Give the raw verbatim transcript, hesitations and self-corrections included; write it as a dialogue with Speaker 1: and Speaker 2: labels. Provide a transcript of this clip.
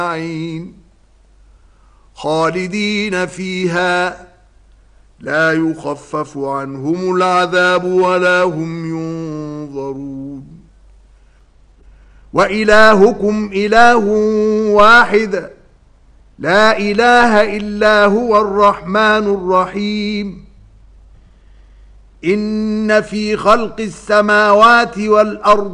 Speaker 1: خالدين فيها لا يخفف عنهم العذاب ولا هم ينظرون وإلهكم إله واحد لا إله إلا هو الرحمن الرحيم إن في خلق السماوات والأرض